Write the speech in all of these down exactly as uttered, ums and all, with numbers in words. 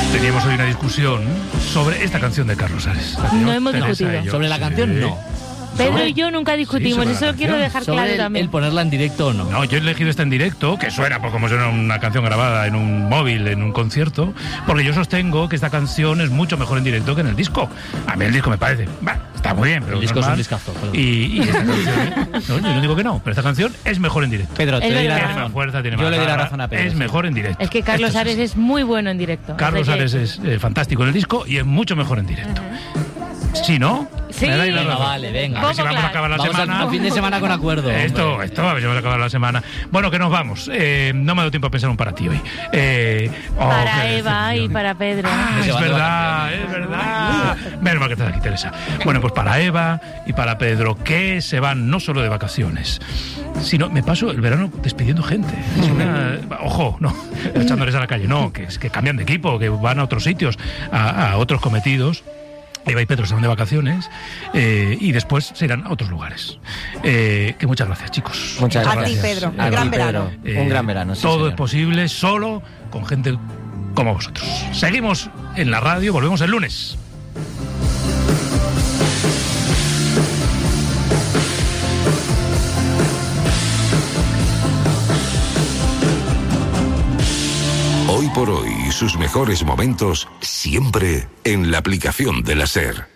Teníamos hoy una discusión sobre esta canción de Carlos Ares. No hemos discutido. ¿Sobre la canción? Sí. No. Pedro y yo nunca discutimos, Sí, eso lo quiero dejar Sobre claro el, también. el ponerla en directo o no. No, yo he elegido esta en directo, que suena pues, como suena una canción grabada en un móvil, en un concierto, porque yo sostengo que esta canción es mucho mejor en directo que en el disco. A mí el disco me parece, bah, está muy bien, pero El disco normal. es un discazo. Perdón. Y, y esta canción, no, yo no digo que no, pero esta canción es mejor en directo. Pedro, te Es doy la verdad. Tiene más razón. fuerza, tiene Yo más le doy la garra, razón a Pedro. es sí. mejor en directo. Es que Carlos Esto es Ares así. es muy bueno en directo. Carlos O sea que- Ares es eh, fantástico en el disco y es mucho mejor en directo. ¿Sí, no? Sí. Me dais la Venga, razón. vale, venga. A ver si Poco vamos a claro. acabar la Vamos semana. al fin de semana con acuerdo. Esto, hombre. esto, a ver si vamos a acabar la semana. Bueno, que nos vamos. Eh, no me ha dado tiempo a pensar un para ti hoy. Eh, oh, Para qué Eva decepción. y para Pedro. Ah, Que se es van de verdad, vacaciones. es verdad. Menos mal que estás aquí, Teresa. Bueno, pues para Eva y para Pedro, que se van no solo de vacaciones, sino me paso el verano despidiendo gente. Es una, ojo, no, echándoles a la calle, no, que, es que cambian de equipo, que van a otros sitios, a, a otros cometidos. Eva y Pedro se van de vacaciones eh, y después se irán a otros lugares. Eh, que muchas gracias, chicos. Muchas A gracias. ti, Pedro. A Un ti, gran Pedro. verano. Eh, Un gran verano, sí, todo señor. es posible solo con gente como vosotros. Seguimos en la radio, volvemos el lunes. Hoy por hoy, sus mejores momentos siempre en la aplicación de la SER.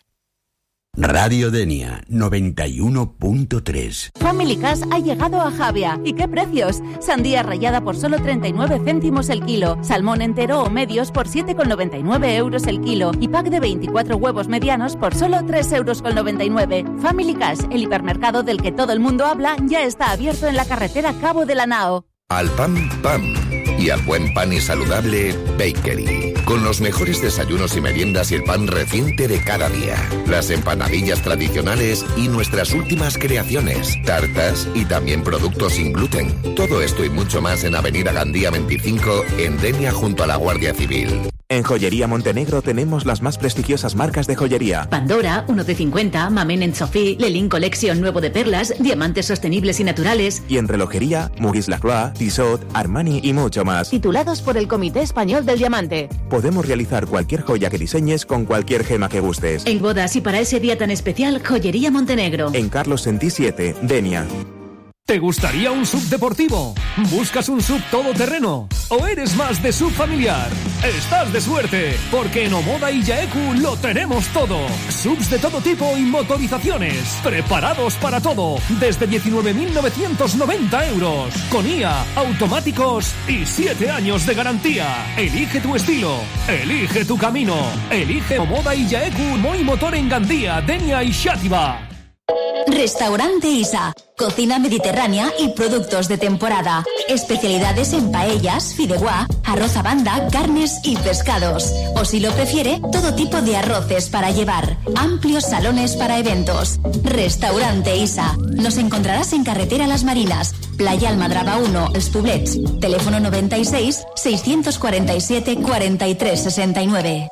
Radio Denia noventa y uno punto tres. Family Cash ha llegado a Javia. ¿Y qué precios? Sandía rallada por solo treinta y nueve céntimos el kilo. Salmón entero o medios por siete con noventa y nueve euros el kilo. Y pack de veinticuatro huevos medianos por solo tres euros con noventa y nueve. Family Cash, el hipermercado del que todo el mundo habla, ya está abierto en la carretera Cabo de la Nao. Al pan, pan. Y al buen pan y saludable, Bakery. Con los mejores desayunos y meriendas y el pan reciente de cada día. Las empanadillas tradicionales y nuestras últimas creaciones. Tartas y también productos sin gluten. Todo esto y mucho más en Avenida Gandía veinticinco, en Denia, junto a la Guardia Civil. En Joyería Montenegro tenemos las más prestigiosas marcas de joyería. Pandora, uno de cincuenta, Mamen en Sophie, Lelin Collection nuevo de perlas, diamantes sostenibles y naturales. Y en relojería, Maurice Lacroix, Tissot, Armani y mucho más. Titulados por el Comité Español del Diamante. Podemos realizar cualquier joya que diseñes con cualquier gema que gustes. En bodas y para ese día tan especial, Joyería Montenegro. En Carlos Sentí siete, Denia. ¿Te gustaría un sub deportivo? ¿Buscas un sub todoterreno? ¿O eres más de sub familiar? Estás de suerte, porque en Omoda y Yaeku lo tenemos todo. Subs de todo tipo y motorizaciones, preparados para todo, desde diecinueve mil novecientos noventa euros, con I A, automáticos y siete años de garantía. Elige tu estilo, elige tu camino, elige Omoda y Yaeku Moi Motor en Gandía, Denia y Xàtiva. Restaurante Isa, cocina mediterránea y productos de temporada. Especialidades en paellas, fideuá, arroz a banda, carnes y pescados. O si lo prefiere, todo tipo de arroces para llevar. Amplios salones para eventos. Restaurante Isa. Nos encontrarás en Carretera Las Marinas, Playa Almadraba uno, Els Poblets. Teléfono noventa y seis, seiscientos cuarenta y siete, cuarenta y tres sesenta y nueve.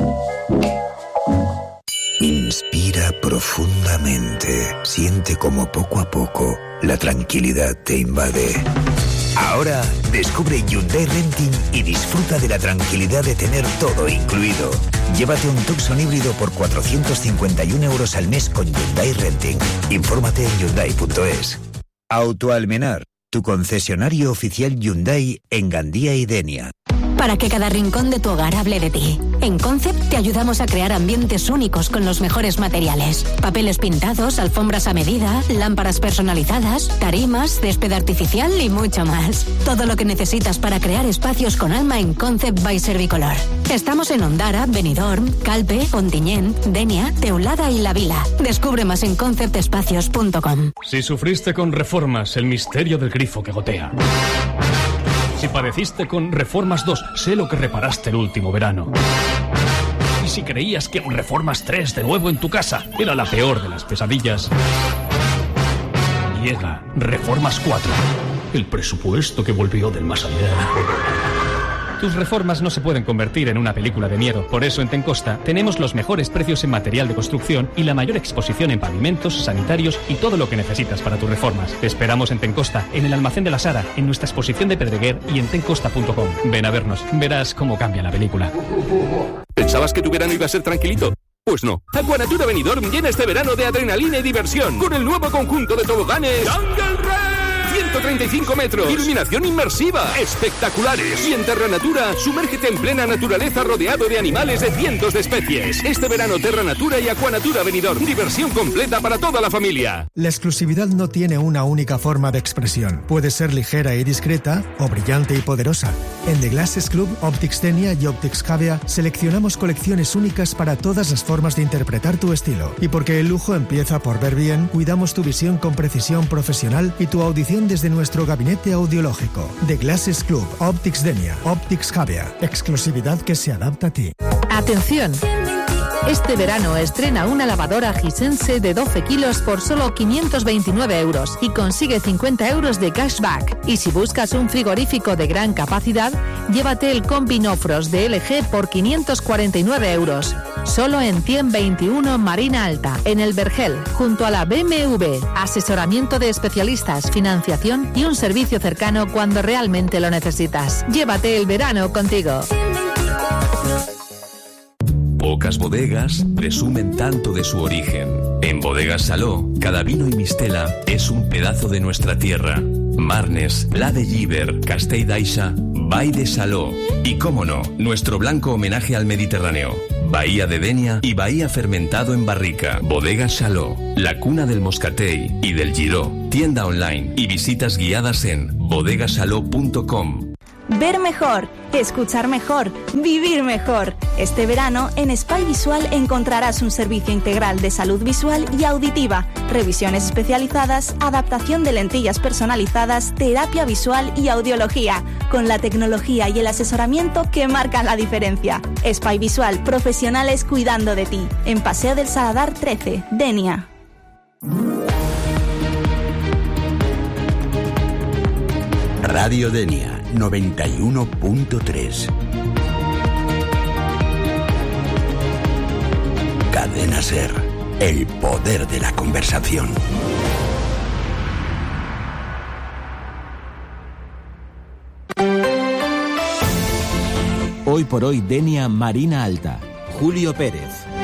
Inspira profundamente. Siente como poco a poco la tranquilidad te invade. Ahora descubre Hyundai Renting y disfruta de la tranquilidad de tener todo incluido. Llévate un Tucson híbrido por cuatrocientos cincuenta y un euros al mes con Hyundai Renting. Infórmate en Hyundai punto es. Autoalmenar, tu concesionario oficial Hyundai en Gandía y Denia. Para que cada rincón de tu hogar hable de ti. En Concept te ayudamos a crear ambientes únicos con los mejores materiales. Papeles pintados, alfombras a medida, lámparas personalizadas, tarimas, césped artificial y mucho más. Todo lo que necesitas para crear espacios con alma en Concept by Servicolor. Estamos en Ondara, Benidorm, Calpe, Ontinyent, Denia, Teulada y La Vila. Descubre más en concept espacios punto com. Si sufriste con Reformas, el misterio del grifo que gotea. Si padeciste con Reformas dos, sé lo que reparaste el último verano. Y si creías que Reformas tres de nuevo en tu casa era la peor de las pesadillas, llega Reformas cuatro, el presupuesto que volvió del más allá. Tus reformas no se pueden convertir en una película de miedo. Por eso en Tencosta tenemos los mejores precios en material de construcción y la mayor exposición en pavimentos, sanitarios y todo lo que necesitas para tus reformas. Te esperamos en Tencosta, en el almacén de la Sara, en nuestra exposición de Pedreguer y en tencosta punto com. Ven a vernos, verás cómo cambia la película. ¿Pensabas que tu verano iba a ser tranquilito? Pues no. Aquanatura Benidorm llena este verano de adrenalina y diversión con el nuevo conjunto de toboganes Jungle Race. ciento treinta y cinco metros. Iluminación inmersiva. Espectaculares. Y en Terra Natura, sumérgete en plena naturaleza rodeado de animales de cientos de especies. Este verano Terra Natura y Aquanatura Benidorm. Diversión completa para toda la familia. La exclusividad no tiene una única forma de expresión. Puede ser ligera y discreta o brillante y poderosa. En The Glasses Club, Optics Denia y Optics Javea seleccionamos colecciones únicas para todas las formas de interpretar tu estilo. Y porque el lujo empieza por ver bien, cuidamos tu visión con precisión profesional y tu audición desde nuestro gabinete audiológico. The Glasses Club, Optics Denia, Optics Javea. Exclusividad que se adapta a ti. Atención. Este verano estrena una lavadora Hisense de doce kilos por solo quinientos veintinueve euros y consigue cincuenta euros de cashback. Y si buscas un frigorífico de gran capacidad, llévate el Combi Nofrost de L G por quinientos cuarenta y nueve euros. Solo en cien veintiuno Marina Alta, en el Vergel, junto a la B M W. Asesoramiento de especialistas, financiación y un servicio cercano cuando realmente lo necesitas. Llévate el verano contigo. Pocas bodegas presumen tanto de su origen. En Bodegas Saló, cada vino y mistela es un pedazo de nuestra tierra. Marnes, Pla de Llíber, Castell d'Aixa, Vall de Saló. Y cómo no, nuestro blanco homenaje al Mediterráneo. Bahía de Denia y Bahía fermentado en barrica. Bodegas Saló, la cuna del moscatell y del giró. Tienda online y visitas guiadas en bodegasaló punto com. Ver mejor, escuchar mejor, vivir mejor. Este verano en Spy Visual encontrarás un servicio integral de salud visual y auditiva, revisiones especializadas, adaptación de lentillas personalizadas, terapia visual y audiología, con la tecnología y el asesoramiento que marcan la diferencia. Spy Visual, profesionales cuidando de ti. En Paseo del Saladar trece, Denia. Radio Denia noventa y uno punto tres. Cadena Ser, el poder de la conversación. Hoy por hoy Denia Marina Alta. Julio Pérez.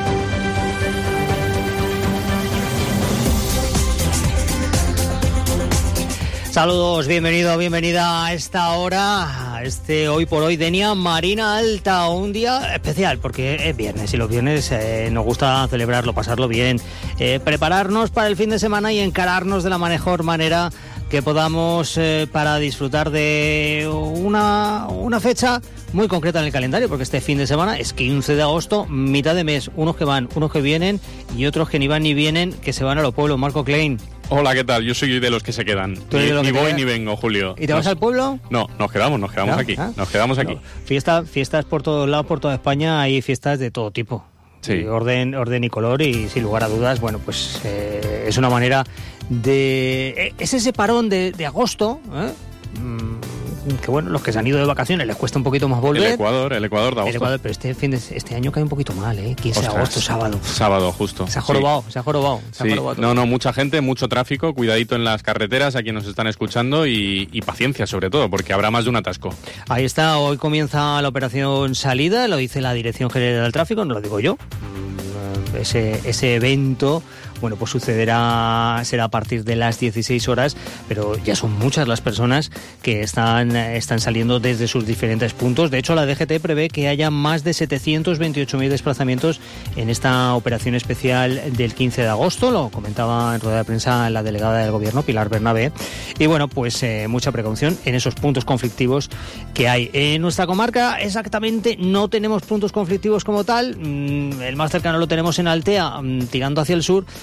Saludos, bienvenido, bienvenida a esta hora, a este Hoy por Hoy Denia Marina Alta, un día especial porque es viernes y los viernes eh, nos gusta celebrarlo, pasarlo bien, eh, prepararnos para el fin de semana y encararnos de la mejor manera que podamos eh, para disfrutar de una, una fecha muy concreta en el calendario, porque este fin de semana es quince de agosto, mitad de mes, unos que van, unos que vienen y otros que ni van ni vienen, que se van a los pueblos. Marco Klein. Hola, ¿qué tal? Yo soy de los que se quedan. ¿Tú eres de los Ni que voy te- ni vengo, Julio. ¿Y te vas Nos- al pueblo? No, nos quedamos, nos quedamos ¿Ah? aquí. ¿Ah? Nos quedamos aquí. No. Fiesta, fiestas por todos lados, por toda España, hay fiestas de todo tipo. Sí. Y orden, orden y color, y sin lugar a dudas, bueno, pues eh, es una manera de... eh, Es ese parón de, de agosto, ¿eh? Mm, que bueno, los que se han ido de vacaciones les cuesta un poquito más volver. El Ecuador, el Ecuador de agosto. El Ecuador, pero este fin de, este año cae un poquito mal, ¿eh? quince de Ostras, agosto, sábado. Sábado, justo. Se ha jorobado, se ha jorobado. Se ha Sí. jorobado todo. No, no, mucha gente, mucho tráfico, cuidadito en las carreteras, a quienes nos están escuchando y, y paciencia sobre todo, porque habrá más de un atasco. Ahí está, hoy comienza la operación Salida, lo dice la Dirección General del Tráfico, no lo digo yo. Mm, Ese, ese evento, bueno, pues sucederá, será a partir de las dieciséis horas, pero ya son muchas las personas que están, están saliendo desde sus diferentes puntos. De hecho, la D G T prevé que haya más de setecientos veintiocho mil desplazamientos en esta operación especial del quince de agosto, lo comentaba en rueda de prensa la delegada del Gobierno, Pilar Bernabé, y bueno, pues eh, mucha precaución en esos puntos conflictivos que hay. En nuestra comarca exactamente no tenemos puntos conflictivos como tal, mm, el más cercano lo tenemos en Altea, mm, tirando hacia el sur,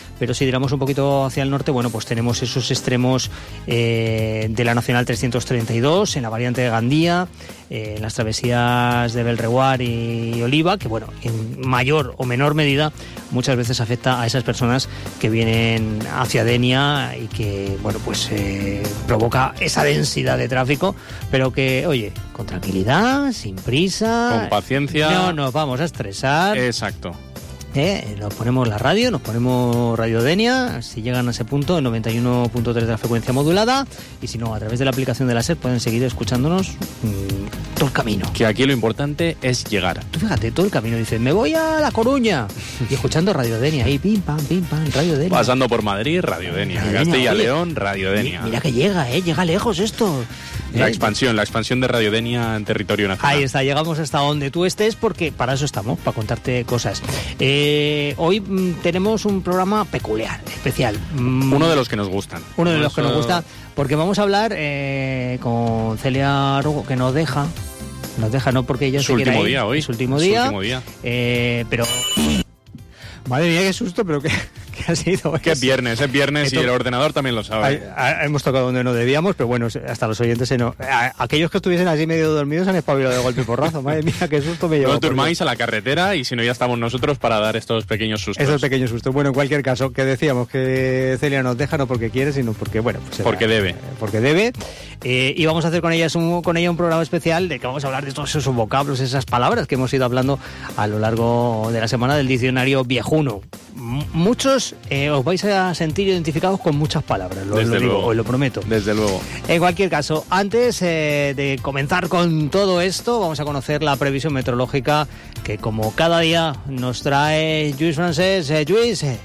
pero si tiramos un poquito hacia el norte, bueno, pues tenemos esos extremos eh, de la Nacional trescientos treinta y dos, en la variante de Gandía, eh, en las travesías de Belreguard y Oliva, que bueno, en mayor o menor medida muchas veces afecta a esas personas que vienen hacia Denia y que, bueno, pues eh, provoca esa densidad de tráfico, pero que, oye, con tranquilidad, sin prisa, con paciencia, no nos vamos a estresar. Exacto. Eh, nos ponemos la radio, nos ponemos Radio Denia, si llegan a ese punto, en noventa y uno punto tres de la frecuencia modulada, y si no, a través de la aplicación de la SER pueden seguir escuchándonos mmm, todo el camino. Que aquí lo importante es llegar. Tú fíjate, todo el camino, dices, me voy a La Coruña, y escuchando Radio Denia, ahí pim, pam, pim, pam, Radio Denia. Pasando por Madrid, Radio Denia. Castilla y León, Radio Denia. Mira que llega, eh, llega lejos esto. La ¿Eh? expansión, la expansión de Radio Denia en territorio nacional. Ahí está, llegamos hasta donde tú estés, porque para eso estamos, para contarte cosas. Eh, hoy mm, tenemos un programa peculiar, especial. Mm, uno de los que nos gustan. Uno de Por los eso... que nos gusta, porque vamos a hablar eh, con Celia Rugo, que nos deja, nos deja, no porque ella su se quiera último ir, día hoy. su último día, su último día. Eh, pero... Madre mía, qué susto, pero qué, qué ha sido. Que es viernes, es viernes Esto... y el ordenador también lo sabe. Ay, ay, hemos tocado donde no debíamos, pero bueno, hasta los oyentes se no... Aquellos que estuviesen así medio dormidos han espabilado de golpe y porrazo. Madre mía, qué susto me llevó. No turmáis a la carretera y si no ya estamos nosotros para dar estos pequeños sustos. Esos pequeños sustos. Bueno, en cualquier caso, que decíamos que Celia nos deja no porque quiere, sino porque, bueno... Pues porque era, debe. Porque debe. Eh, y vamos a hacer con ella, un, con ella un programa especial de que vamos a hablar de todos esos vocablos, esas palabras que hemos ido hablando a lo largo de la semana del diccionario viejuno. Muchos eh, os vais a sentir identificados con muchas palabras, lo, Desde lo digo, luego. os lo prometo. Desde luego. En cualquier caso, antes eh, de comenzar con todo esto, vamos a conocer la previsión meteorológica que como cada día nos trae Lluís Francés. Eh, Lluís. Eh.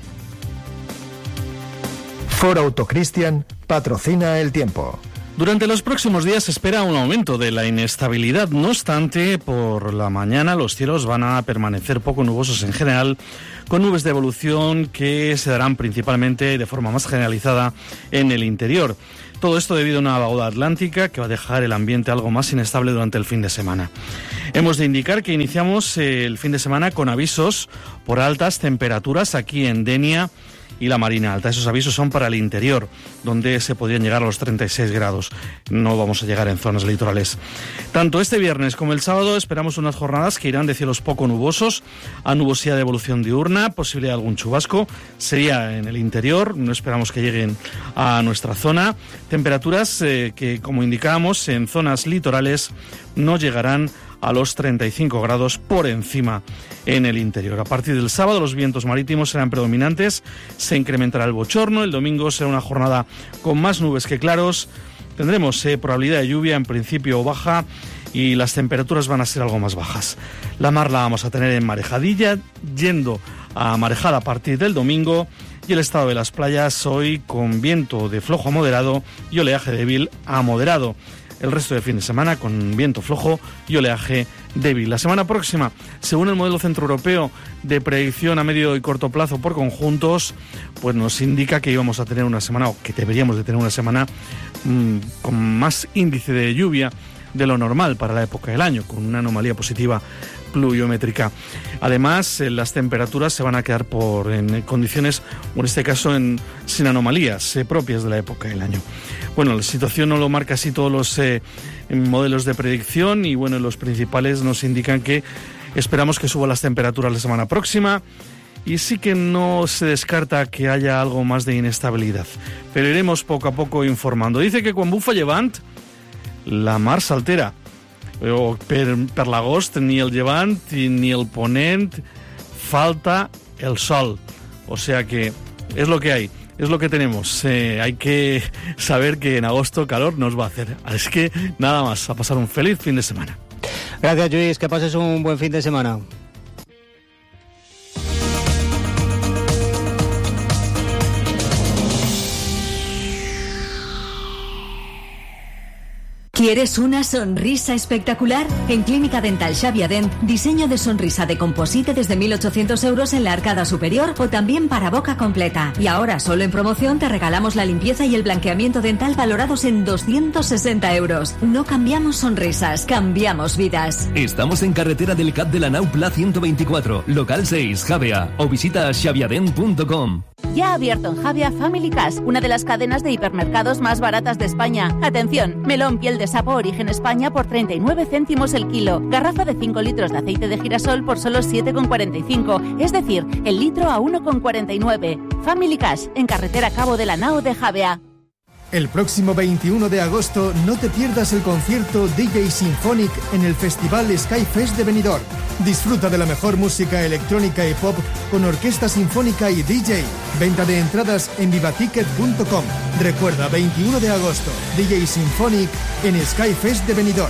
Ford Auto Christian patrocina el tiempo. Durante los próximos días se espera un aumento de la inestabilidad. No obstante, por la mañana los cielos van a permanecer poco nubosos en general, con nubes de evolución que se darán principalmente de forma más generalizada en el interior. Todo esto debido a una vaguada atlántica que va a dejar el ambiente algo más inestable durante el fin de semana. Hemos de indicar que iniciamos el fin de semana con avisos por altas temperaturas aquí en Denia y la Marina Alta. Esos avisos son para el interior, donde se podrían llegar a los treinta y seis grados. No vamos a llegar en zonas litorales. Tanto este viernes como el sábado esperamos unas jornadas que irán de cielos poco nubosos a nubosidad de evolución diurna, posibilidad de algún chubasco. Sería en el interior, no esperamos que lleguen a nuestra zona. Temperaturas eh, que, como indicábamos, en zonas litorales no llegarán a los treinta y cinco grados por encima en el interior. A partir del sábado los vientos marítimos serán predominantes, se incrementará el bochorno, el domingo será una jornada con más nubes que claros, tendremos eh, probabilidad de lluvia en principio baja y las temperaturas van a ser algo más bajas. La mar la vamos a tener en marejadilla, yendo a marejada a partir del domingo, y el estado de las playas hoy con viento de flojo a moderado y oleaje débil a moderado. El resto del fin de semana con viento flojo y oleaje débil. La semana próxima, según el modelo centroeuropeo de predicción a medio y corto plazo por conjuntos, pues nos indica que íbamos a tener una semana, o que deberíamos de tener una semana mmm, con más índice de lluvia de lo normal para la época del año, con una anomalía positiva pluviométrica. Además, eh, las temperaturas se van a quedar por en condiciones, o en este caso en, sin anomalías eh, propias de la época del año. Bueno, la situación no lo marca así todos los eh, modelos de predicción y bueno, los principales nos indican que esperamos que suban las temperaturas la semana próxima y sí que no se descarta que haya algo más de inestabilidad, pero iremos poco a poco informando. Dice que cuando bufa llevant, la mar s'altera. O per, per l'agost ni el llevant ni el ponent falta el sol. O sea que es lo que hay, es lo que tenemos. Eh, hay que saber que en agosto calor nos va a hacer. Así que nada más, a pasar un feliz fin de semana. Gracias, Lluís, que pases un buen fin de semana. ¿Quieres una sonrisa espectacular? En Clínica Dental Xavier Dent, diseño de sonrisa de composite desde mil ochocientos euros en la arcada superior o también para boca completa. Y ahora, solo en promoción, te regalamos la limpieza y el blanqueamiento dental valorados en doscientos sesenta euros. No cambiamos sonrisas, cambiamos vidas. Estamos en carretera del Cap de la Nau Pla ciento veinticuatro, local seis, Javea, o visita xaviadent punto com. Ya ha abierto en Javia Family Cash, una de las cadenas de hipermercados más baratas de España. Atención, melón piel de sapo origen España por treinta y nueve céntimos el kilo. Garrafa de cinco litros de aceite de girasol por solo siete con cuarenta y cinco, es decir, el litro a uno con cuarenta y nueve. Family Cash, en carretera Cabo de la Nao de Javea. El próximo veintiuno de agosto no te pierdas el concierto D J Symphonic en el Festival Skyfest de Benidorm. Disfruta de la mejor música electrónica y pop con orquesta sinfónica y D J. Venta de entradas en vivaticket punto com. Recuerda, veintiuno de agosto, D J Symphonic en Skyfest de Benidorm.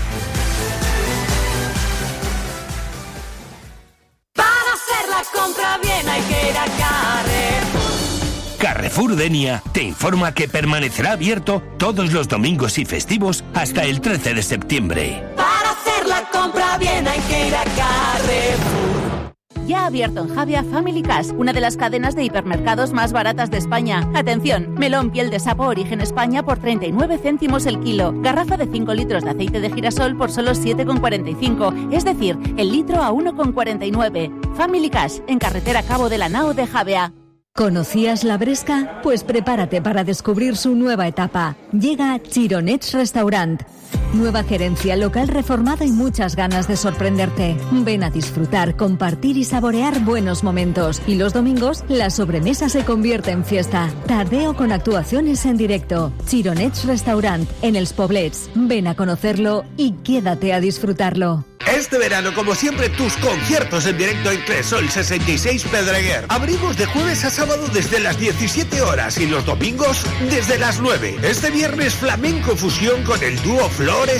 Para hacer la compra bien hay que ir a Carrefour. Carrefour Denia te informa que permanecerá abierto todos los domingos y festivos hasta el trece de septiembre. Para hacer la compra bien hay que ir a Carrefour. Ya ha abierto en Javia Family Cash, una de las cadenas de hipermercados más baratas de España. Atención, melón piel de sapo origen España por treinta y nueve céntimos el kilo. Garrafa de cinco litros de aceite de girasol por solo siete con cuarenta y cinco, es decir, el litro a uno con cuarenta y nueve. Family Cash, en carretera Cabo de la Nao de Javea. ¿Conocías La Bresca? Pues prepárate para descubrir su nueva etapa. Llega Chironets Restaurant. Nueva gerencia, local reformado y muchas ganas de sorprenderte. Ven a disfrutar, compartir y saborear buenos momentos. Y los domingos, la sobremesa se convierte en fiesta. Tardeo con actuaciones en directo. Chironets Restaurant, en Els Poblets. Ven a conocerlo y quédate a disfrutarlo. Este verano, como siempre, tus conciertos en directo en Cresol sesenta y seis Pedreguer. Abrimos de jueves a sábado desde las diecisiete horas y los domingos desde las nueve. Este viernes, flamenco fusión con el dúo Flores